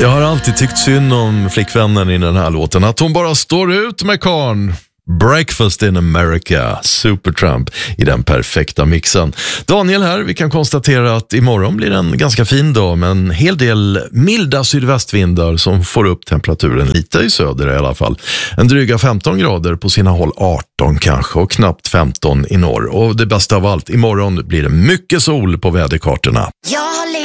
Jag har alltid tyckt synd om flickvännen i den här låten. Att hon bara står ut med karn. Breakfast in America, Supertramp i den perfekta mixen. Daniel här, vi kan konstatera att imorgon blir en ganska fin dag med en hel del milda sydvästvindar som får upp temperaturen lite i söder i alla fall. En dryga 15 grader på sina håll, 18 kanske, och knappt 15 i norr. Och det bästa av allt, imorgon blir det mycket sol på väderkartorna.